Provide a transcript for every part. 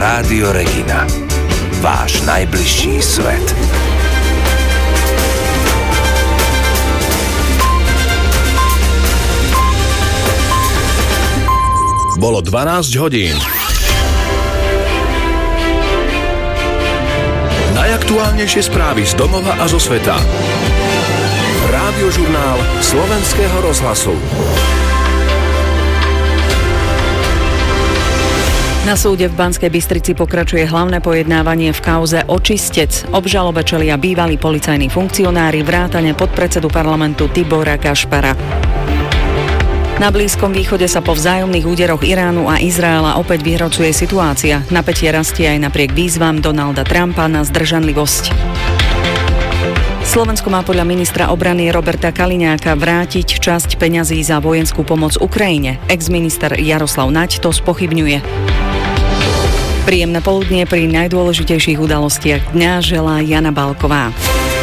Rádio Regina. Váš najbližší svet. Bolo 12 hodín. Najaktuálnejšie správy z domova a zo sveta. Rádiožurnál Slovenského rozhlasu. Na súde v Banskej Bystrici pokračuje hlavné pojednávanie v kauze Očistec. Obžalobe čelia bývalí policajní funkcionári vrátane podpredsedu parlamentu Tibora Gašpara. Na Blízkom východe sa po vzájomných úderoch Iránu a Izraela opäť vyhrocuje situácia. Napätie rastie aj napriek výzvam Donalda Trumpa na zdržanlivosť. Slovensko má podľa ministra obrany Roberta Kaliňáka vrátiť časť peňazí za vojenskú pomoc Ukrajine. Ex-minister Jaroslav Naď to spochybňuje. Príjemné poludnie pri najdôležitejších udalostiach dňa želá Jana Balková.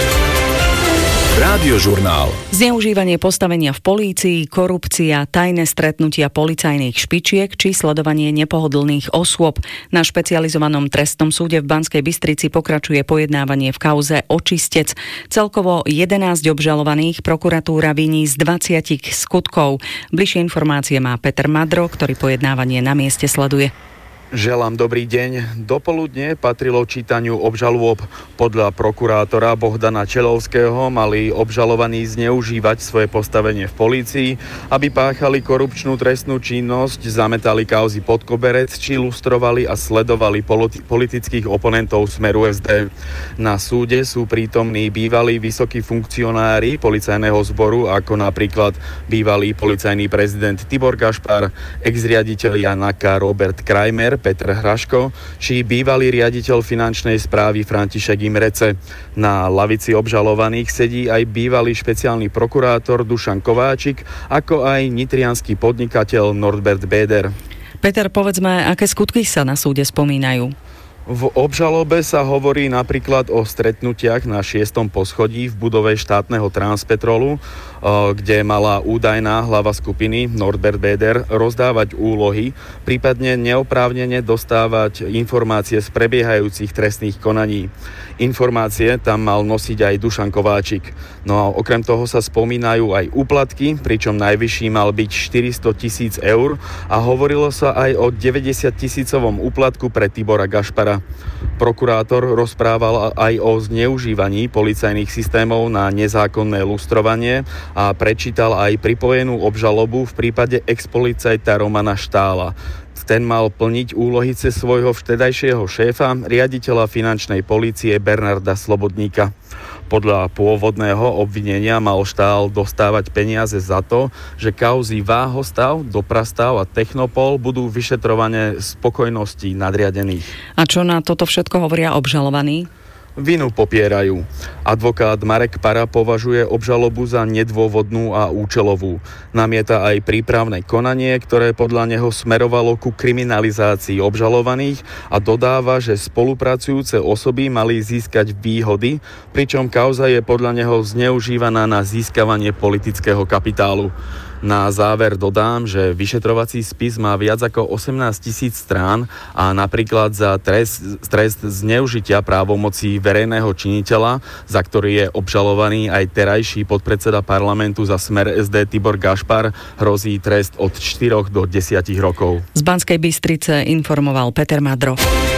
Rádiožurnál. Zneužívanie postavenia v polícii, korupcia, tajné stretnutia policajných špičiek či sledovanie nepohodlných osôb. Na špecializovanom trestnom súde v Banskej Bystrici pokračuje pojednávanie v kauze Očistec. Celkovo 11 obžalovaných prokuratúra viní z 20 skutkov. Bližšie informácie má Peter Madro, ktorý pojednávanie na mieste sleduje. Želám dobrý deň. Dopoludne patrilo čítaniu obžalôb. Podľa prokurátora Bohdana Čelovského mali obžalovaní zneužívať svoje postavenie v polícii, aby páchali korupčnú trestnú činnosť, zametali kauzy pod koberec, či lustrovali a sledovali politických oponentov Smeru SD. Na súde sú prítomní bývalí vysokí funkcionári policajného zboru, ako napríklad bývalý policajný prezident Tibor Gašpar, ex-riaditeľ Janaka Robert Krajmer, Petr Hraško, či bývalý riaditeľ finančnej správy František Imrece. Na lavici obžalovaných sedí aj bývalý špeciálny prokurátor Dušan Kováčik, ako aj nitriansky podnikateľ Norbert Beder. Peter, povedzme, aké skutky sa na súde spomínajú? V obžalobe sa hovorí napríklad o stretnutiach na 6. poschodí v budove štátneho Transpetrolu, kde mala údajná hlava skupiny Norbert Beder rozdávať úlohy, prípadne neoprávnene dostávať informácie z prebiehajúcich trestných konaní. Informácie tam mal nosiť aj Dušan Kováčik. No a okrem toho sa spomínajú aj úplatky, pričom najvyšší mal byť 400 000 eur a hovorilo sa aj o 90 000 úplatku pre Tibora Gašpara. Prokurátor rozprával aj o zneužívaní policajných systémov na nezákonné lustrovanie a prečítal aj pripojenú obžalobu v prípade ex-policajta Romana Štála. Ten mal plniť úlohy cez svojho vtedajšieho šéfa, riaditeľa finančnej polície Bernarda Slobodníka. Podľa pôvodného obvinenia mal Štál dostávať peniaze za to, že kauzy Váhostav, Doprastav a Technopol budú vyšetrované spokojnosti nadriadených. A čo na toto všetko hovoria obžalovaní? Vinu popierajú. Advokát Marek Para považuje obžalobu za nedôvodnú a účelovú. Namieta aj prípravné konanie, ktoré podľa neho smerovalo ku kriminalizácii obžalovaných a dodáva, že spolupracujúce osoby mali získať výhody, pričom kauza je podľa neho zneužívaná na získavanie politického kapitálu. Na záver dodám, že vyšetrovací spis má viac ako 18 000 strán a napríklad za trest zneužitia právomocí verejného činiteľa, za ktorý je obžalovaný aj terajší podpredseda parlamentu za Smer SD Tibor Gašpar, hrozí trest od 4 do 10 rokov. Z Banskej Bystrice informoval Peter Madro.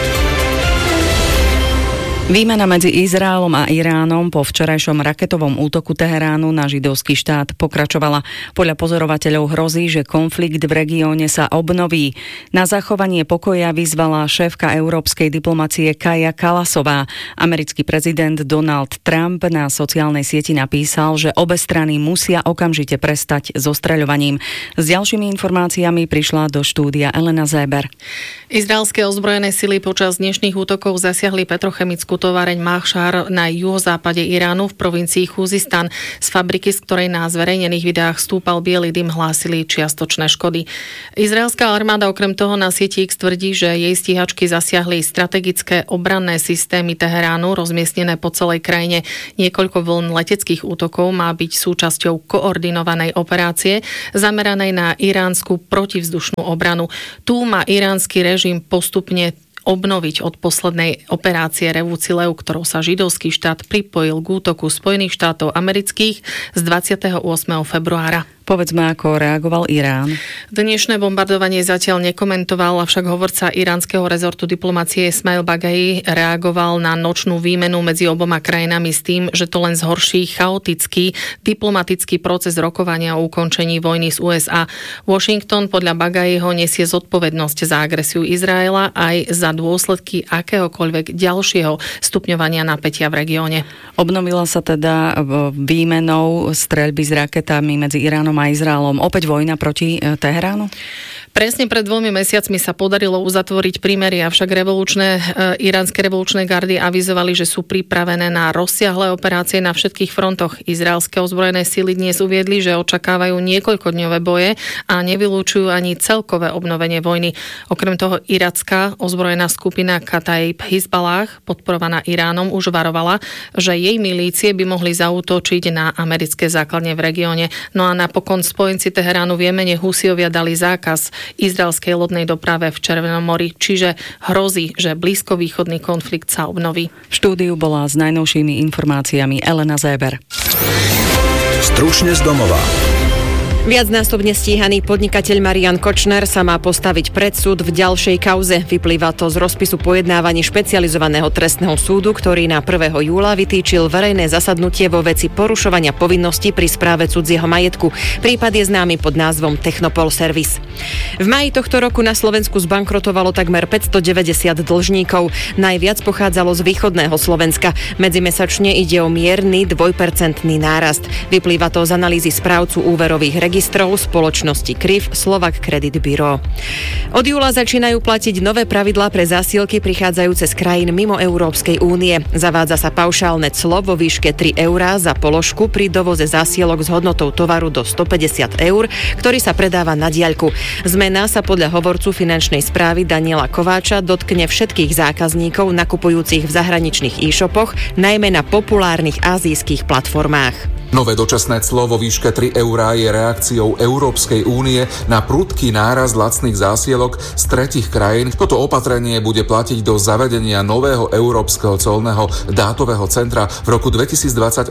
Výmena medzi Izraelom a Iránom po včerajšom raketovom útoku Teheránu na židovský štát pokračovala. Podľa pozorovateľov hrozí, že konflikt v regióne sa obnoví. Na zachovanie pokoja vyzvala šéfka európskej diplomacie Kaja Kallasová. Americký prezident Donald Trump na sociálnej sieti napísal, že obe strany musia okamžite prestať so streľovaním. S ďalšími informáciami prišla do štúdia Elena Zéber. Izraelské ozbrojené sily počas dnešných útokov zasiahli petrochemickú továreň Machšar na juhozápade Iránu v provincii Chuzistan. Z fabriky, z ktorej na zverejnených videách stúpal biely dym, hlásili čiastočné škody. Izraelská armáda okrem toho na sieti X tvrdí, že jej stíhačky zasiahli strategické obranné systémy Teheránu rozmiestnené po celej krajine. Niekoľko vln leteckých útokov má byť súčasťou koordinovanej operácie zameranej na iránsku protivzdušnú obranu. Tu má iránsky režim postupne obnoviť od poslednej operácie Revucileu, ktorou sa židovský štát pripojil k útoku Spojených štátov amerických z 28. februára. Povedzme, ako reagoval Irán. Dnešné bombardovanie zatiaľ nekomentoval, avšak hovorca iránskeho rezortu diplomacie Ismail Bagai reagoval na nočnú výmenu medzi oboma krajinami s tým, že to len zhorší chaotický diplomatický proces rokovania o ukončení vojny z USA. Washington podľa Bagaiho nesie zodpovednosť za agresiu Izraela aj za dôsledky akéhokoľvek ďalšieho stupňovania napätia v regióne. Obnovila sa teda výmenou streľby s raketami medzi Iránom a Izraelom opäť vojna proti Teheránu? Presne pred 2 mesiacmi sa podarilo uzatvoriť prímerie, avšak iránske revolučné gardy avizovali, že sú pripravené na rozsiahle operácie na všetkých frontoch. Izraelské ozbrojené sily dnes uviedli, že očakávajú niekoľkodňové boje a nevylúčujú ani celkové obnovenie vojny. Okrem toho iracká ozbrojená skupina Kataib Hizballah, podporovaná Iránom, už varovala, že jej milície by mohli zaútočiť na americké základne v regióne. No a napokon spojenci Teheránu v Jemene Husijovia dali zákaz izraelskej lodnej doprave v Červenom mori, čiže hrozí, že blízkovýchodný konflikt sa obnoví. V štúdiu bola s najnovšími informáciami Elena Zéber. Stručne z domova. Viacnásobne stíhaný podnikateľ Marian Kočner sa má postaviť pred súd v ďalšej kauze. Vyplýva to z rozpisu pojednávaní špecializovaného trestného súdu, ktorý na 1. júla vytýčil verejné zasadnutie vo veci porušovania povinností pri správe cudzieho majetku. Prípad je známy pod názvom Technopol Service. V máji tohto roku na Slovensku zbankrotovalo takmer 590 dlžníkov. Najviac pochádzalo z východného Slovenska. Medzimesačne ide o mierny 2% nárast. Vyplýva to z analýzy správcu úverových registrov spoločnosti KRIF Slovak Credit Bureau. Od júla začínajú platiť nové pravidlá pre zásielky prichádzajúce z krajín mimo Európskej únie. Zavádza sa paušálne clo vo výške 3 eurá za položku pri dovoze zásielok s hodnotou tovaru do 150 eur, ktorý sa predáva na diaľku. Zmena sa podľa hovorcu finančnej správy Daniela Kováča dotkne všetkých zákazníkov nakupujúcich v zahraničných e-shopoch, najmä na populárnych azijských platformách. Nové dočasné clo vo výške 3 eurá je reakciou Európskej únie na prudký nárast lacných zásielok z tretích krajín. Toto opatrenie bude platiť do zavedenia nového európskeho colného dátového centra v roku 2028.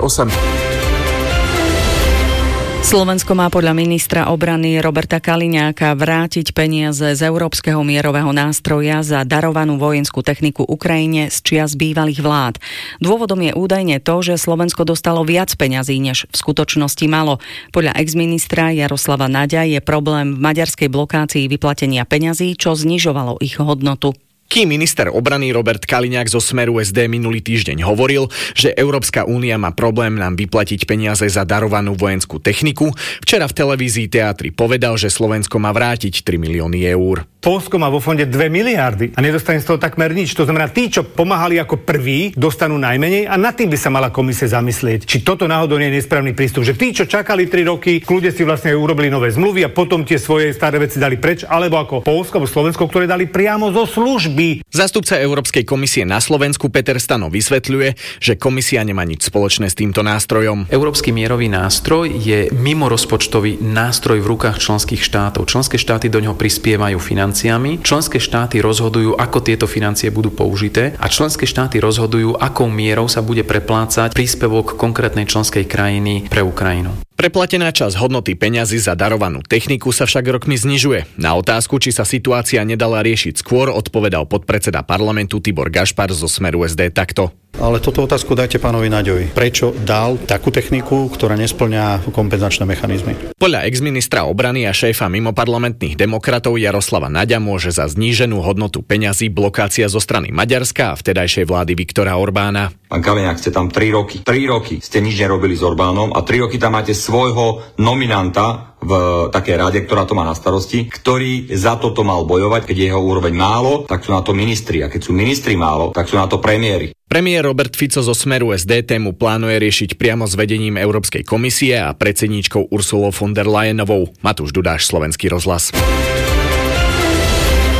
Slovensko má podľa ministra obrany Roberta Kaliňáka vrátiť peniaze z Európskeho mierového nástroja za darovanú vojenskú techniku Ukrajine z čias bývalých vlád. Dôvodom je údajne to, že Slovensko dostalo viac peňazí, než v skutočnosti malo. Podľa exministra Jaroslava Naďa je problém v maďarskej blokácii vyplatenia peňazí, čo znižovalo ich hodnotu. Kým minister obrany Robert Kaliňák zo Smeru SD minulý týždeň hovoril, že Európska únia má problém nám vyplatiť peniaze za darovanú vojenskú techniku, včera v televízii Teatri povedal, že Slovensko má vrátiť 3 milióny eur. Poľsko má vo fonde 2 miliardy a nedostane z toho takmer nič. To znamená, tí, čo pomáhali ako prví, dostanú najmenej a nad tým by sa mala komisia zamyslieť, či toto náhodou nie je nesprávny prístup, že tí, čo čakali 3 roky, kľudne si vlastne urobili nové zmluvy a potom tie svoje staré veci dali preč, alebo ako Poľsko alebo Slovensko, ktoré dali priamo zo služby. Zástupca Európskej komisie na Slovensku Peter Stano vysvetľuje, že komisia nemá nič spoločné s týmto nástrojom. Európsky mierový nástroj je mimorozpočtový nástroj v rukách členských štátov. Členské štáty do neho prispievajú financiami. Členské štáty rozhodujú, ako tieto financie budú použité a členské štáty rozhodujú, akou mierou sa bude preplácať príspevok konkrétnej členskej krajiny pre Ukrajinu. Preplatená časť hodnoty peňazí za darovanú techniku sa však rokmi znižuje. Na otázku, či sa situácia nedala riešiť skôr, odpovedal podpredseda parlamentu Tibor Gašpar zo Smeru SD takto. Ale toto otázku dajte pánovi Naďovi. Prečo dal takú techniku, ktorá nesplňa kompenzačné mechanizmy? Podľa exministra obrany a šéfa mimoparlamentných demokratov Jaroslava Naďa môže za zníženú hodnotu peňazí blokácia zo strany Maďarska a vtedajšej vlády Viktora Orbána. Pán Kaliňák, ste tam 3 roky. 3 roky ste nič nerobili s Orbánom a 3 roky tam máte svojho nominanta v takej rade, ktorá to má na starosti, ktorý za toto mal bojovať. Keď je jeho úroveň málo, tak sú na to ministri. A keď sú ministri málo, tak sú na to premiéri. Premiér Robert Fico zo Smeru SD tému plánuje riešiť priamo s vedením Európskej komisie a predsedníčkou Ursulou von der Leyenovou. Matúš Dudáš, Slovenský rozhlas. V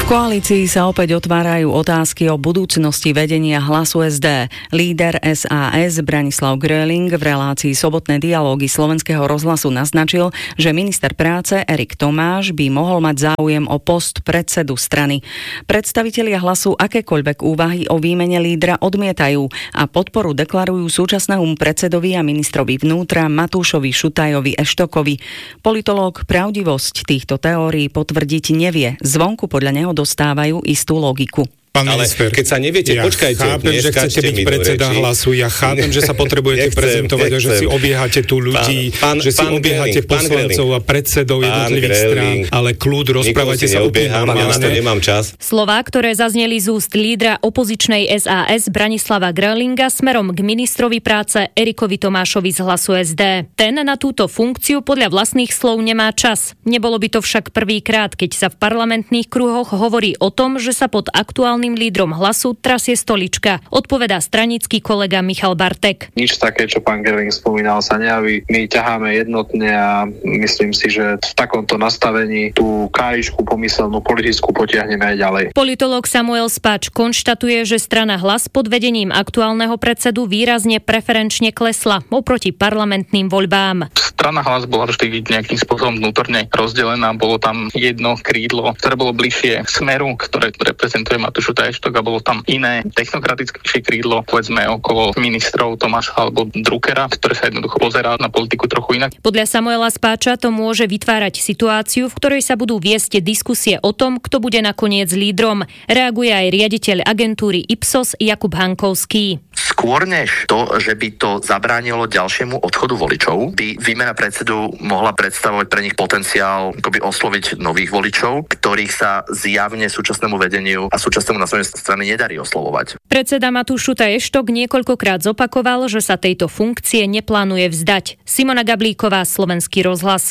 V koalícii sa opäť otvárajú otázky o budúcnosti vedenia Hlasu SD. Líder SAS Branislav Gröling v relácii Sobotné dialógy Slovenského rozhlasu naznačil, že minister práce Erik Tomáš by mohol mať záujem o post predsedu strany. Predstavitelia Hlasu akékoľvek úvahy o výmene lídra odmietajú a podporu deklarujú súčasnému predsedovi a ministrovi vnútra Matúšovi Šutajovi Eštokovi. Politológ pravdivosť týchto teórií potvrdiť nevie. Zvonku podľa neho dostávajú istú logiku. Pán minister, keď sa neviete, počkajte. Chápem, že chcete byť predseda Hlasu, ja chápem, že sa potrebujete prezentovať a že si obiehate tu ľudí, že si obiehate poslancov a predsedov jednotlivých strán, ale kľud, rozprávajte sa úplne normálne. Nemám čas. Slová, ktoré zazneli z úst lídra opozičnej SAS Branislava Grölinga smerom k ministrovi práce Erikovi Tomášovi z Hlasu SD. Ten na túto funkciu podľa vlastných slov nemá čas. Nebolo by to však prvýkrát, keď sa v parlamentných kruhoch hovorí o tom, že sa pod aktuálnym lídrom Hlasu trasie stolička, odpovedá stranický kolega Michal Bartek. Nič také, čo pán Gröling spomínal, sa nejaví. My ťaháme jednotne a myslím si, že v takomto nastavení tú kájičku pomyselnú politickú potiahneme aj ďalej. Politológ Samuel Spáč konštatuje, že strana Hlas pod vedením aktuálneho predsedu výrazne preferenčne klesla oproti parlamentným voľbám. Strana Hlas bola vždy nejakým spôsobom vnútorne rozdelená. Bolo tam jedno krídlo, ktoré bolo bližšie Smeru, ktoré reprezentuje Matúš Eštok, a bolo tam iné technokratickejšie krídlo, povedzme okolo ministrov Tomáša alebo Druckera, ktoré sa jednoducho pozerá na politiku trochu inak. Podľa Samuela Spáča to môže vytvárať situáciu, v ktorej sa budú viesť diskusie o tom, kto bude nakoniec lídrom. Reaguje aj riaditeľ agentúry Ipsos Jakub Hankovský. Skôr než to, že by to zabránilo ďalšiemu odchodu voličov, by výmena predsedu mohla predstavovať pre nich potenciál akoby osloviť nových voličov, ktorých sa zjavne súčasnému vedeniu a súčasnému nastaveniu strany nedarí oslovovať. Predseda Matúš Šutaj Eštok niekoľkokrát zopakoval, že sa tejto funkcie neplánuje vzdať. Simona Gablíková, Slovenský rozhlas.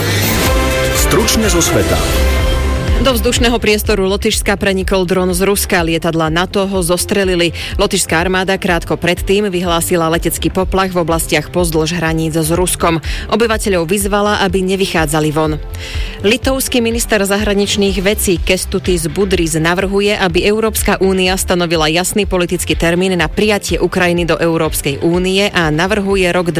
Stručne zo sveta. Do vzdušného priestoru Lotyšska prenikol dron z Ruska. Lietadlá NATO ho zostrelili. Lotyšská armáda krátko predtým vyhlásila letecký poplach v oblastiach pozdĺž hraníc s Ruskom. Obyvateľov vyzvala, aby nevychádzali von. Litovský minister zahraničných vecí Kestutis Budrys navrhuje, aby Európska únia stanovila jasný politický termín na prijatie Ukrajiny do Európskej únie a navrhuje rok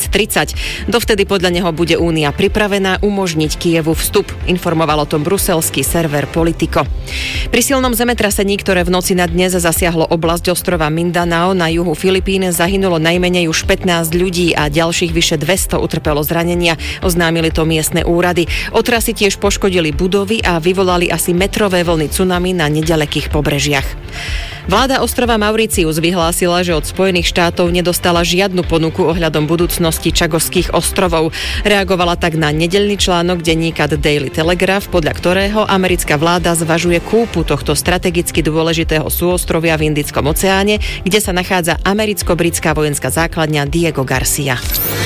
2030. Dovtedy podľa neho bude únia pripravená umožniť Kyjevu vstup. Informoval o tom bruselský server Politico. Pri silnom zemetrasení, ktoré v noci na dnes zasiahlo oblasť ostrova Mindanao na juhu Filipín, zahynulo najmenej už 15 ľudí a ďalších vyše 200 utrpelo zranenia. Oznámili to miestne úrady. Otrasy tiež poškodili budovy a vyvolali asi metrové vlny tsunami na neďalekých pobrežiach. Vláda ostrova Mauritius vyhlásila, že od Spojených štátov nedostala žiadnu ponuku ohľadom budúcnosti Čagorských ostrovov. Reagovala tak na nedeľný článok denníka The Daily Telegraph, podľa ktorého americká vláda zvažuje kúpu tohto strategicky dôležitého súostrovia v Indickom oceáne, kde sa nachádza americko-britská vojenská základňa Diego Garcia.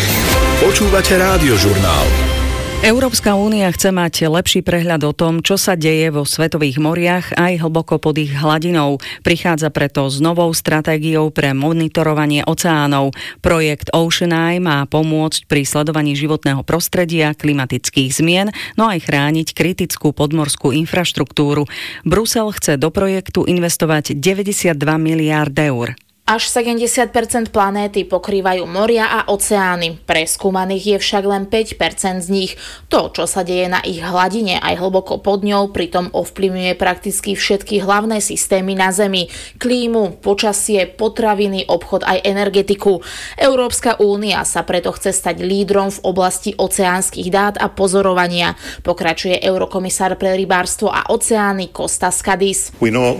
Počúvate Rádiožurnál. Európska únia chce mať lepší prehľad o tom, čo sa deje vo svetových moriach aj hlboko pod ich hladinou. Prichádza preto s novou stratégiou pre monitorovanie oceánov. Projekt OceanEye má pomôcť pri sledovaní životného prostredia, klimatických zmien, no aj chrániť kritickú podmorskú infraštruktúru. Brusel chce do projektu investovať 92 miliárd eur. Až 70% planéty pokrývajú moria a oceány. Preskúmaných je však len 5% z nich. To, čo sa deje na ich hladine aj hlboko pod ňou, pritom ovplyvňuje prakticky všetky hlavné systémy na Zemi. Klímu, počasie, potraviny, obchod aj energetiku. Európska únia sa preto chce stať lídrom v oblasti oceánskych dát a pozorovania. Pokračuje eurokomisár pre rybárstvo a oceány Kostas Kadis.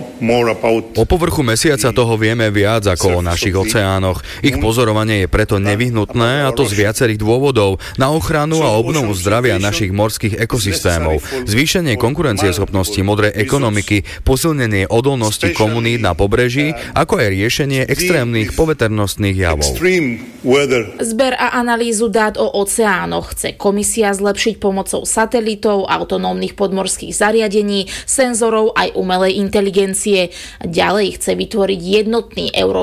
O povrchu mesiaca toho vieme viac ako o našich oceánoch. Ich pozorovanie je preto nevyhnutné, a to z viacerých dôvodov, na ochranu a obnovu zdravia našich morských ekosystémov, zvýšenie konkurencieschopnosti modrej ekonomiky, posilnenie odolnosti komunít na pobreží, ako aj riešenie extrémnych poveternostných javov. Zber a analýzu dát o oceánoch chce komisia zlepšiť pomocou satelitov, autonómnych podmorských zariadení, senzorov aj umelej inteligencie. Ďalej chce vytvoriť jednotný európsky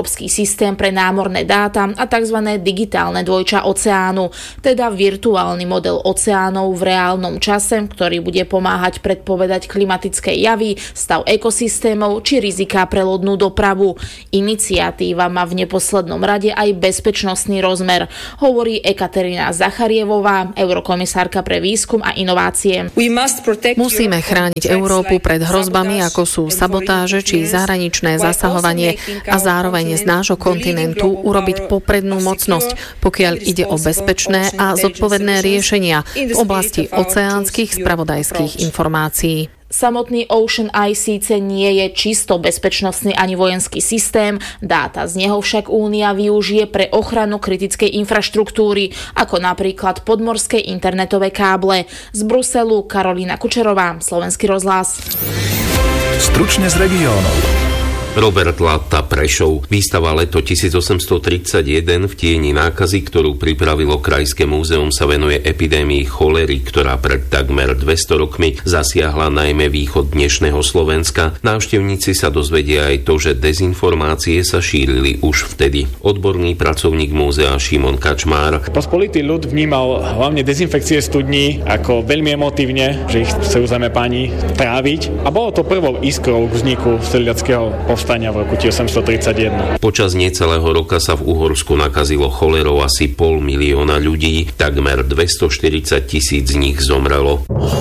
európsky systém pre námorné dáta a tzv. Digitálne dvojča oceánu, teda virtuálny model oceánov v reálnom čase, ktorý bude pomáhať predpovedať klimatické javy, stav ekosystémov či riziká pre lodnú dopravu. Iniciatíva má v neposlednom rade aj bezpečnostný rozmer, hovorí Ekaterina Zacharievová, eurokomisárka pre výskum a inovácie. Musíme chrániť Európu pred hrozbami, ako sú sabotáže či zahraničné zasahovanie a zároveň z nášho kontinentu urobiť poprednú mocnosť, pokiaľ ide o bezpečné a zodpovedné riešenia v oblasti oceánskych spravodajských informácií. Samotný Ocean Eye síce nie je čisto bezpečnostný ani vojenský systém, dáta z neho však Únia využije pre ochranu kritickej infraštruktúry, ako napríklad podmorské internetové káble. Z Bruselu Karolína Kučerová, Slovenský rozhlas. Stručne z regiónov. Robert Latta, Prešov. Výstava Leto 1831 v tieni nákazy, ktorú pripravilo Krajské múzeum, sa venuje epidémii cholery, ktorá pred takmer 200 rokmi zasiahla najmä východ dnešného Slovenska. Návštevníci sa dozvedia aj to, že dezinformácie sa šírili už vtedy. Odborný pracovník múzea Šimon Kačmár. Pospolitý ľud vnímal hlavne dezinfekcie studní ako veľmi emotívne, že ich chcú Zemepáni tráviť. A bolo to prvou iskrou k vzniku sedliackého povstania v roku 1831. Počas necelého roka sa v Uhorsku nakazilo cholerou asi 500 000 ľudí, takmer 240 000 z nich zomrelo.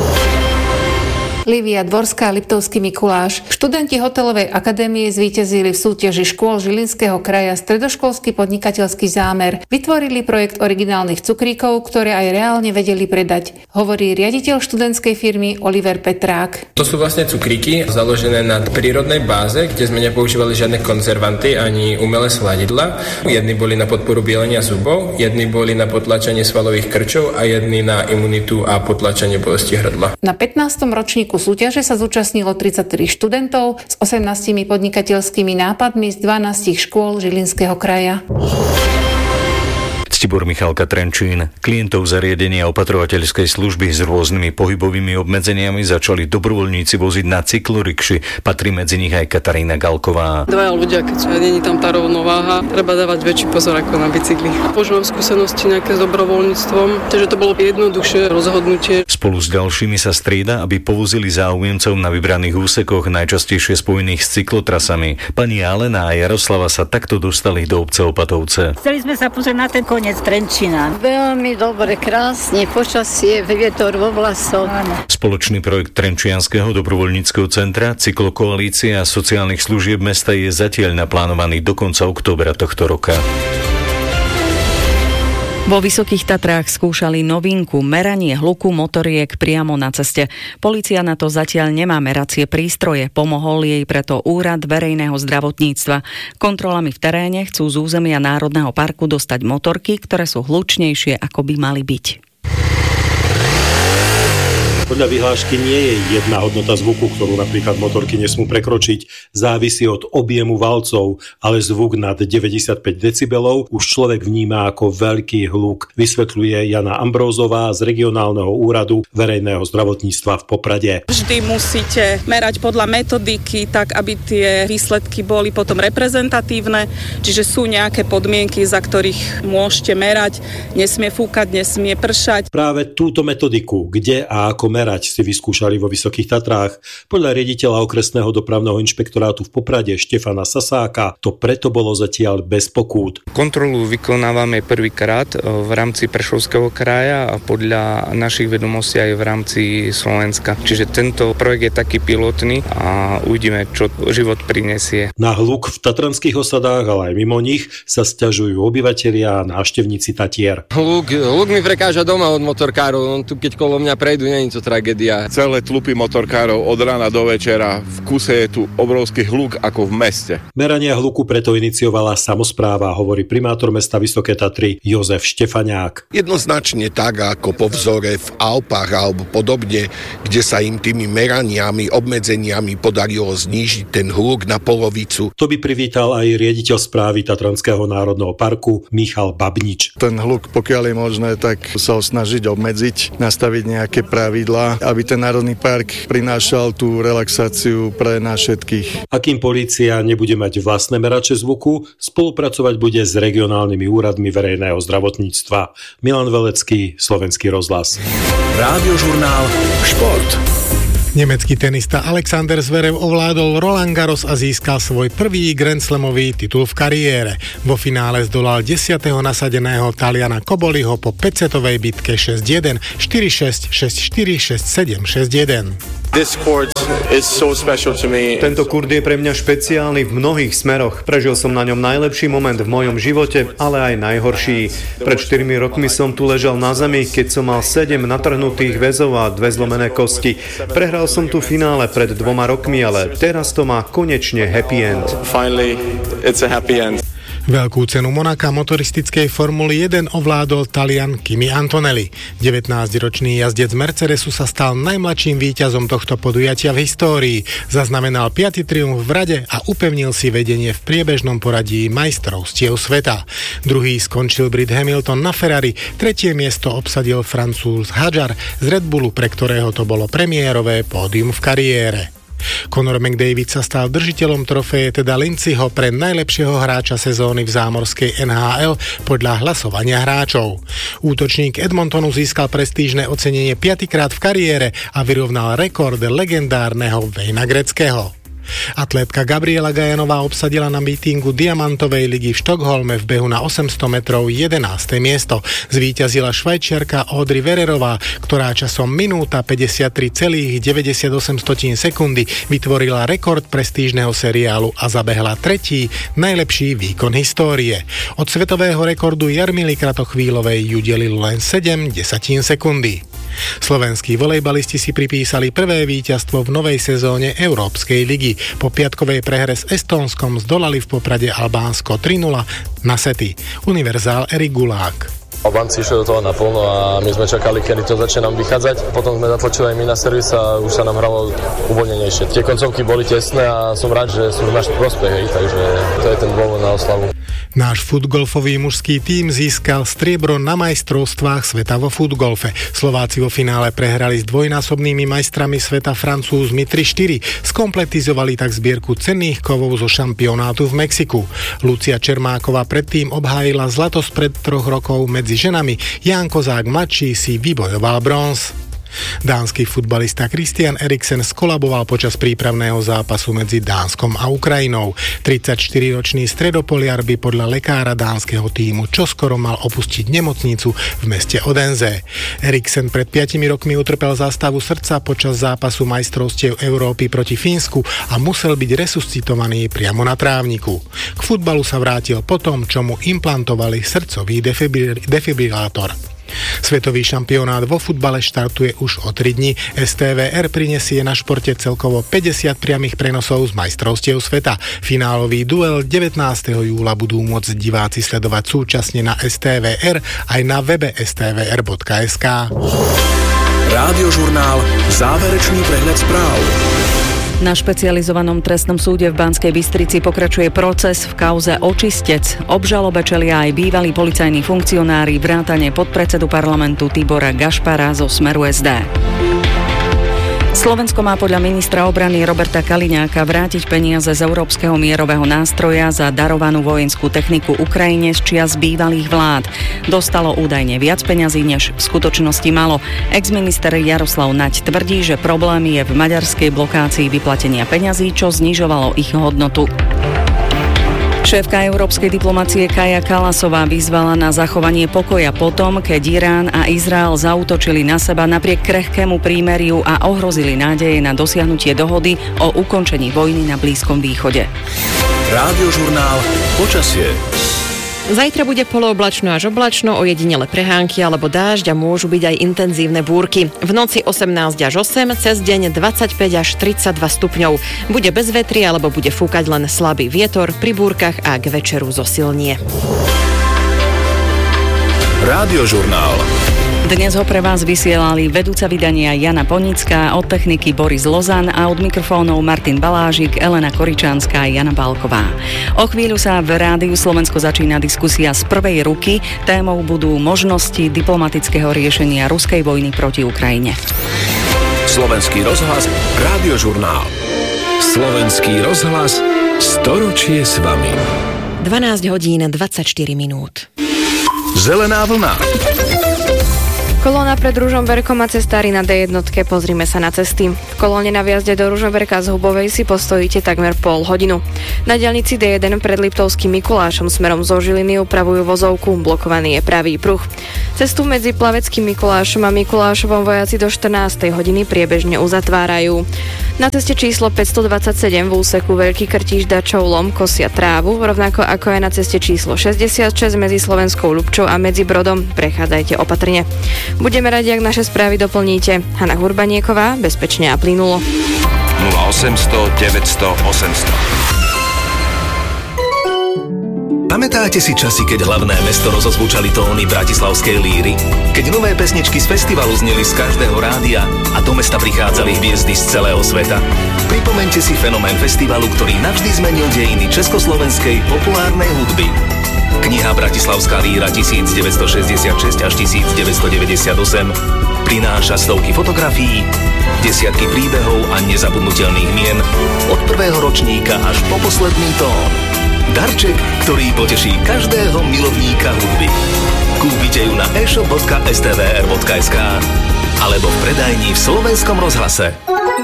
Lívia Dvorská, Liptovský Mikuláš. Študenti Hotelovej akadémie zvíťazili v súťaži škôl Žilinského kraja Stredoškolský podnikateľský zámer. Vytvorili projekt originálnych cukríkov, ktoré aj reálne vedeli predať, hovorí riaditeľ študentskej firmy Oliver Petrák. To sú vlastne cukríky založené na prírodnej báze, kde sme nepoužívali žiadne konzervanty ani umelé sladidla. Jedni boli na podporu bielenia zubov, jedni boli na potlačenie svalových krčov a jedni na imunitu a potlačenie bolesti hrdla. Na 15. ročníku súťaže sa zúčastnilo 33 študentov s 18 podnikateľskými nápadmi z 12 škôl Žilinského kraja. Tibor Michalka, Trenčín. Klientov zariadenia opatrovateľskej služby s rôznymi pohybovými obmedzeniami začali dobrovoľníci voziť na cyklorikši. Patrí medzi nich aj Katarína Galková. Dvaja ľudia, keď nie je tam tá rovnováha, treba dávať väčší pozor ako na bicykli. Už mám skúsenosti nejaké s dobrovoľníctvom, takže to bolo jednoduchšie rozhodnutie. Spolu s ďalšími sa strieda, aby povozili záujemcov na vybraných úsekoch, najčastejšie spojených s cyklotrasami. Pani Alena a Jaroslava sa takto dostali do obce Opatovce. Chceli sme sa pozrieť na ten koniec Trenčína. Veľmi dobre, krásne, počasie, vietor vo vlasoch. Spoločný projekt Trenčianskeho dobrovoľníckeho centra, Cyklokoalície a sociálnych služieb mesta je zatiaľ naplánovaný do konca októbra tohto roka. Vo Vysokých Tatrách skúšali novinku meranie hluku motoriek priamo na ceste. Polícia na to zatiaľ nemá meracie prístroje, pomohol jej preto Úrad verejného zdravotníctva. Kontrolami v teréne chcú z územia Národného parku dostať motorky, ktoré sú hlučnejšie, ako by mali byť. Podľa vyhlášky nie je jedna hodnota zvuku, ktorú napríklad motorky nesmú prekročiť. Závisí od objemu valcov, ale zvuk nad 95 decibelov už človek vníma ako veľký hluk, vysvetľuje Jana Ambrózová z regionálneho úradu verejného zdravotníctva v Poprade. Vždy musíte merať podľa metodiky, tak aby tie výsledky boli potom reprezentatívne, čiže sú nejaké podmienky, za ktorých môžete merať, nesmie fúkať, nesmie pršať. Práve túto metodiku, kde a ako merať, si vyskúšali vo Vysokých Tatrách. Podľa riaditeľa okresného dopravného inšpektorátu v Poprade Štefana Sasáka to preto bolo zatiaľ bez pokút. Kontrolu vykonávame prvýkrát v rámci Prešovského kraja a podľa našich vedomostí aj v rámci Slovenska. Čiže tento projekt je taký pilotný a uvidíme, čo život prinesie. Na hluk v tatranských osadách, ale aj mimo nich sa sťažujú obyvatelia a návštevníci Tatier. Hluk mi prekáža doma od motorkárov, tu keď kolo mňa prejdú, nie je to tragédia. Celé tlupy motorkárov od rána do večera, v kuse je tu obrovský hluk ako v meste. Merania hluku preto iniciovala samospráva, hovorí primátor mesta Vysoké Tatry Jozef Štefaniák. Jednoznačne tak, ako po vzore v Alpách alebo podobne, kde sa im tými meraniami, obmedzeniami podarilo znížiť ten hluk na polovicu. To by privítal aj riaditeľ správy Tatranského národného parku Michal Babnič. Ten hluk, pokiaľ je možné, tak sa ho snažiť obmedziť, nastaviť nejaké pravidlá pravidlá, aby ten národný park prinášal tú relaxáciu pre nás všetkých. A kým polícia nebude mať vlastné merače zvuku, spolupracovať bude s regionálnymi úradmi verejného zdravotníctva. Milan Velecký, Slovenský rozhlas. Rádiožurnál Šport. Nemecký tenista Alexander Zverev ovládol Roland Garros a získal svoj prvý Grand Slamový titul v kariére. Vo finále zdolal 10. nasadeného Taliana Coboliho po 5-setovej bitke 6-1, 4-6, 6-4, 6-7, 6-1. Tento kurt je pre mňa špeciálny v mnohých smeroch. Prežil som na ňom najlepší moment v mojom živote, ale aj najhorší. Pred 4 rokmi som tu ležal na zemi, keď som mal 7 natrhnutých väzov a 2 zlomené kosti. Prehral som tu finále pred 2 rokmi, ale teraz to má konečne happy end. Veľkú cenu Monaka motoristickej Formuly 1 ovládol Talian Kimi Antonelli. 19-ročný jazdec Mercedesu sa stal najmladším víťazom tohto podujatia v histórii. Zaznamenal 5. triumf v rade a upevnil si vedenie v priebežnom poradí majstrovstiev sveta. Druhý skončil Brit Hamilton na Ferrari, tretie miesto obsadil Francúz Hadjar z Red Bullu, pre ktorého to bolo premiérové pódium v kariére. Conor McDavid sa stal držiteľom trofeje teda Lindsayho pre najlepšieho hráča sezóny v zámorskej NHL podľa hlasovania hráčov. Útočník Edmontonu získal prestížne ocenenie 5-krát v kariére a vyrovnal rekord legendárneho Wayna Gretzkyho. Atlétka Gabriela Gajanová obsadila na mítingu Diamantovej ligy v Štokholme v behu na 800 metrov 11. miesto. Zvíťazila Švajčiarka Audrey Vererová, ktorá časom minúta 53,98 sekundy vytvorila rekord prestížneho seriálu a zabehla tretí najlepší výkon histórie. Od svetového rekordu Jarmily Kratochvílovej ju delilo len 7 desatín sekundy. Slovenskí volejbalisti si pripísali prvé víťazstvo v novej sezóne Európskej ligy. Po piatkovej prehre s Estónskom zdolali v Poprade Albánsko 3-0 na sety. Univerzál Erik Gulák. Albánci išli do toho naplno a my sme čakali, kedy to začne nám vychádzať. Potom sme zatlačili aj my na servis a už sa nám hralo uvoľnenejšie. Tie koncovky boli tesné a som rád, že sú v náš prospech, takže to je ten dôvod na oslavu. Náš futgolfový mužský tím získal striebro na majstrovstvách sveta vo futgolfe. Slováci vo finále prehrali s dvojnásobnými majstrami sveta Francúzmi 3-4. Skompletizovali tak zbierku cenných kovov zo šampionátu v Mexiku. Lucia Čermáková predtým obhájila zlato spred 3 rokov medzi ženami. Ján Kozák mladší si vybojoval bronz. Dánsky futbalista Christian Eriksen skolaboval počas prípravného zápasu medzi Dánskom a Ukrajinou. 34-ročný stredopoliar by podľa lekára dánskeho tímu čoskoro mal opustiť nemocnicu v meste Odense. Eriksen pred 5 rokmi utrpel zástavu srdca počas zápasu majstrovstiev Európy proti Fínsku a musel byť resuscitovaný priamo na trávniku. K futbalu sa vrátil potom, čo mu implantovali srdcový defibrilátor. Svetový šampionát vo futbale štartuje už o 3 dni. STVR prinesie na športe celkovo 50 priamych prenosov z majstrovstiev sveta. Finálový duel 19. júla budú môcť diváci sledovať súčasne na STVR aj na webe stvr.sk. Rádiožurnál Záverečný prehľad správ. Na špecializovanom trestnom súde v Banskej Bystrici pokračuje proces v kauze Očistec. Obžalobe čelia aj bývalí policajní funkcionári vrátane podpredsedu parlamentu Tibora Gašpara zo Smeru SD. Slovensko má podľa ministra obrany Roberta Kaliňáka vrátiť peniaze z Európskeho mierového nástroja za darovanú vojenskú techniku Ukrajine z čias bývalých vlád. Dostalo údajne viac peňazí, než v skutočnosti malo. Exminister Jaroslav Naď tvrdí, že problém je v maďarskej blokácii vyplatenia peňazí, čo znižovalo ich hodnotu. Šéfka európskej diplomacie Kaja Kallasová vyzvala na zachovanie pokoja potom, keď Irán a Izrael zaútočili na seba napriek krehkému prímeriu a ohrozili nádeje na dosiahnutie dohody o ukončení vojny na Blízkom východe. Rádiožurnál Počasie. Zajtra bude polooblačno až oblačno, ojedinele prehánky alebo dážď a môžu byť aj intenzívne búrky. V noci 18 až 8, cez deň 25 až 32 stupňov. Bude bez vetri alebo bude fúkať len slabý vietor, pri búrkach a k večeru zosilnie. Rádiožurnál. Dnes ho pre vás vysielali vedúca vydania Jana Ponická, od techniky Boris Lozan a od mikrofónov Martin Balážik, Elena Koričanská a Jana Bálková. O chvíľu sa v Rádiu Slovensko začína diskusia z prvej ruky. Témou budú možnosti diplomatického riešenia ruskej vojny proti Ukrajine. Slovenský rozhlas, Rádiožurnál. Slovenský rozhlas, storočie s vami. 12 hodín 24 minút. Zelená vlna. Kolóna pred Ružomberkom a cestári na D1, pozrime sa na cesty. V kolóne na viazde do Ružomberka z Hubovej si postojíte takmer pol hodinu. Na diaľnici D1 pred Liptovským Mikulášom smerom zo Žiliny upravujú vozovku, blokovaný je pravý pruh. Cestu medzi Plaveckým Mikulášom a Mikulášovom vojaci do 14. hodiny priebežne uzatvárajú. Na ceste číslo 527 v úseku Veľký Krtíš Dačov Lom kosia trávu, rovnako ako aj na ceste číslo 66 medzi Slovenskou Ľubčou a medzi Brodom. Prechádzajte opatrne. Budeme radi, ak naše správy doplníte. Hana Hurbanieková, bezpečne a plynulo. 0800 900 800. Pamätáte si časy, keď hlavné mesto rozozvučali tóny bratislavskej líry? Keď nové pesničky z festivalu zneli z každého rádia a do mesta prichádzali hviezdy z celého sveta? Pripomeňte si fenomén festivalu, ktorý navždy zmenil dejiny československej populárnej hudby. Kniha Bratislavská líra 1966 až 1998 prináša stovky fotografií, desiatky príbehov a nezabudnutelných mien od prvého ročníka až po posledný tón. Darček, ktorý poteší každého milovníka hudby. Kúpite ju na e-shop.stvr.sk alebo v predajni v Slovenskom rozhlase.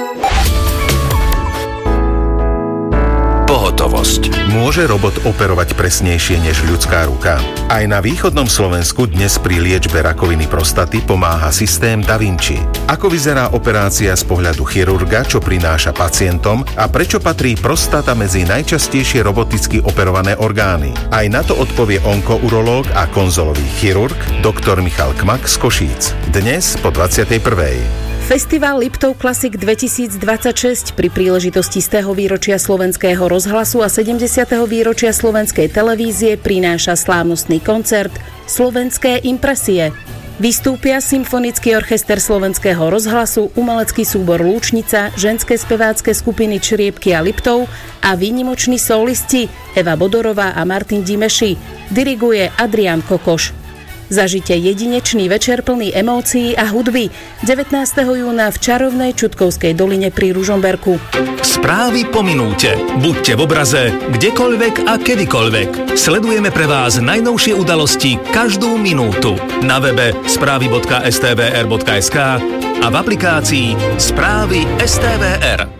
Pohotovosť. Môže robot operovať presnejšie než ľudská ruka? Aj na východnom Slovensku dnes pri liečbe rakoviny prostaty pomáha systém Da Vinci. Ako vyzerá operácia z pohľadu chirurga, čo prináša pacientom a prečo patrí prostata medzi najčastejšie roboticky operované orgány? Aj na to odpovie onkourológ a konzolový chirurg dr. Michal Kmak z Košíc. Dnes po 21. Festival Liptov Classic 2026 pri príležitosti 100. výročia Slovenského rozhlasu a 70. výročia Slovenskej televízie prináša slávnostný koncert Slovenské impresie. Vystúpia Symfonický orchester Slovenského rozhlasu, umelecký súbor Lúčnica, ženské spevácké skupiny Čriepky a Liptov a výnimoční solisti Eva Bodorová a Martin Dimeši. Diriguje Adrián Kokoš. Zažite jedinečný večer plný emócií a hudby 19. júna v čarovnej Čutkovskej doline pri Ružomberku. Správy po minúte. Buďte v obraze, kdekoľvek a kedykoľvek. Sledujeme pre vás najnovšie udalosti každú minútu. Na webe správy.stvr.sk a v aplikácii Správy STVR.